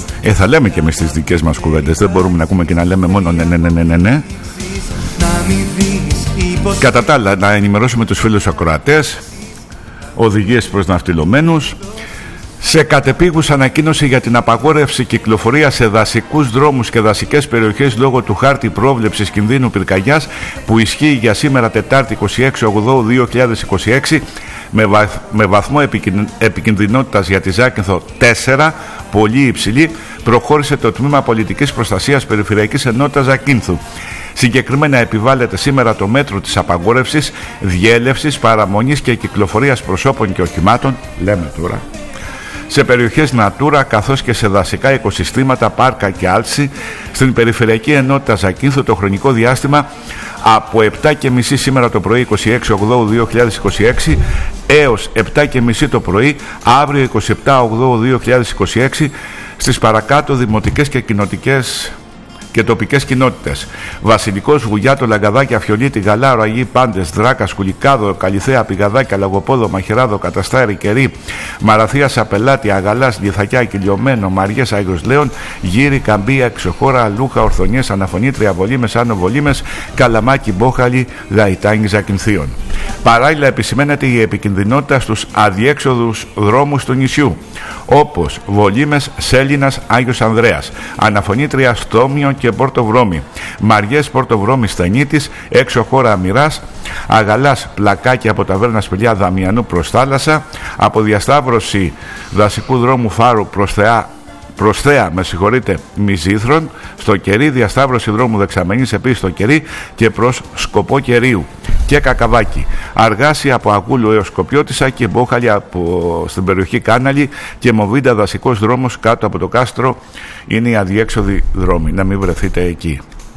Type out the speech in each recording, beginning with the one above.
Θα λέμε και εμείς τις δικές μας κουβέντες. Δεν μπορούμε να ακούμε και να λέμε μόνο ναι. Κατά τα άλλα, να ενημερώσουμε τους φίλους ακροατές. Οδηγίες προς ναυτιλωμένους. Σε κατεπίγουσα ανακοίνωση για την απαγόρευση κυκλοφορία σε δασικούς δρόμους και δασικές περιοχές λόγω του χάρτη πρόβλεψης κινδύνου πυρκαγιάς που ισχύει για σήμερα Τετάρτη 26/8/2026 με βαθμό επικινδυνότητας για τη Ζάκυνθο 4, πολύ υψηλή, προχώρησε το Τμήμα Πολιτικής Προστασίας Περιφερειακής Ενότητας Ζακύνθου. Συγκεκριμένα επιβάλλεται σήμερα το μέτρο της απαγόρευσης, διέλευσης, παραμονής και κυκλοφορίας προσώπων και οχημάτων, λέμε τώρα, σε περιοχές Natura καθώς και σε δασικά οικοσυστήματα, πάρκα και άλση στην Περιφερειακή Ενότητα Ζακύνθου το χρονικό διάστημα από 7:30 σήμερα το πρωί 26/8/2026 έως 7:30 το πρωί αύριο 27/8/2026 στις παρακάτω δημοτικές και κοινοτικές και τοπικές κοινότητες. Βασιλικός, Βουγιάτο, Λαγκαδάκη, Αφιονίτη, Γαλάρο, Αγίη Πάντες, Δράκα, Σκουλικάδο, Καλυθέα, Πηγαδάκια, Λαγοπόδο, Μαχαιράδο, Καταστάρι, Κερί, Μαραθία, Σαπελάτη, Αγαλάς, Λιθακιά, Κιλιωμένο, Μαριές, Άγιος Λέων, Γύρι, Καμπία, Εξοχώρα, Λούχα, Ορθονιές, Αναφωνήτρια, Βολίμες, Άνω Βολίμες, Καλαμάκι, Μπόχαλη, Γαϊτάνη, Ζακυνθίων. Παράλληλα επισημαίνεται η επικινδυνότητα στους αδιέξοδους δρόμους του νησιού, όπως Βολίμες, Σέλινας, Άγιος Ανδρέας, Αναφωνήτρια, Στόμιο και Πορτοβρώμη, Μαριές, Πορτοβρώμη, Στανίτης, έξω χώρα Αμυράς, Αγαλάς, Πλακάκι από ταβέρνα Σπηλιά Δαμιανού προς θάλασσα, από διασταύρωση δασικού δρόμου Φάρου προς Θέα, Μιζήθρον, στο Κερί, διασταύρωση δρόμου Δεξαμενής επίσης στο Κερί και προς Σκοπό Κερίου και Κακαβάκι. Αργάση από Αγούλου έως Σκοπιώτισσα και Μπόχαλη στην περιοχή Κάναλη και Μοβίντα δασικός δρόμος κάτω από το κάστρο είναι οι αδιέξοδοι δρόμοι. Να μην βρεθείτε εκεί.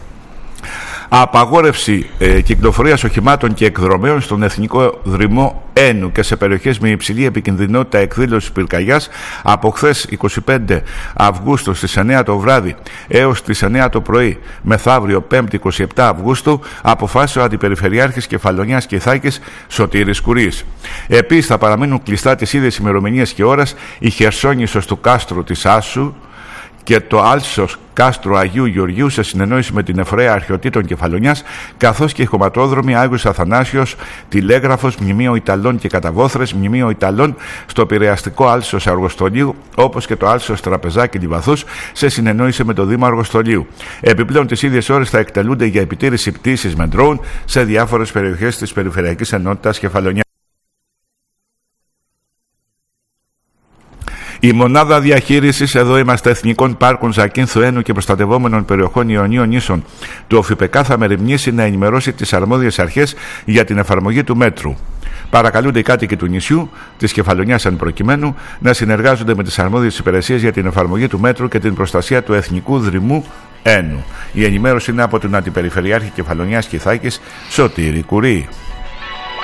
Απαγόρευση κυκλοφορίας οχημάτων και εκδρομέων στον Εθνικό Δρυμό Ένου και σε περιοχές με υψηλή επικινδυνότητα εκδήλωσης πυρκαγιάς από χθες 25 Αυγούστου στις 9 το βράδυ έως τις 9 το πρωί, μεθαύριο 5η 27 Αυγούστου, αποφάσισε ο Αντιπεριφερειάρχης Κεφαλονιάς και Ιθάκης Σωτήρης Κουρής. Επίσης θα παραμείνουν κλειστά τις ίδιες ημερομηνίες και ώρες η Χερσόνησος του κάστρου της Άσου και το Άλσος κάστρο Αγίου Γεωργίου σε συνεννόηση με την Εφραία Αρχαιοτήτων Κεφαλονιάς, καθώς και οι χωματόδρομοι Άγιος Αθανάσιος, Τηλέγραφος, Μνημείο Ιταλών και Καταβόθρες, Μνημείο Ιταλών στο Πειραιαστικό Άλσος Αργοστολίου, όπως και το Άλσος Τραπεζάκι Λιβαθούς σε συνεννόηση με το Δήμο Αργοστολίου. Επιπλέον τις ίδιες ώρες θα εκτελούνται για επιτήρηση πτήσης με ντρόουν σε διάφορες περιοχές της Περιφερειακής Ενότητας Κεφαλονιάς. Η μονάδα διαχείρισης, εδώ είμαστε, Εθνικών Πάρκων Ζακύνθου Ένου και προστατευόμενων περιοχών Ιωνίων Νήσων του ΟΦΙΠΕΚΑ θα μεριμνήσει να ενημερώσει τις αρμόδιες αρχές για την εφαρμογή του μέτρου. Παρακαλούνται οι κάτοικοι του νησιού, της Κεφαλονιάς εν προκειμένου, να συνεργάζονται με τις αρμόδιες υπηρεσίες για την εφαρμογή του μέτρου και την προστασία του Εθνικού Δρυμού Ένου. Η ενημέρωση είναι από τον Αντιπεριφερειάρχη Κεφαλονιάς και Ιθάκης Σωτήρη Κουρή.